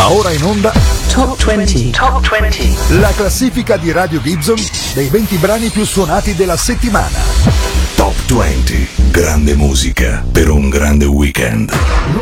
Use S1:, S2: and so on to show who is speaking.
S1: Va ora in onda
S2: Top 20. Top 20.
S1: la classifica di Radio Gibson dei 20 brani più suonati della settimana.
S3: Top 20. Grande musica per un grande weekend.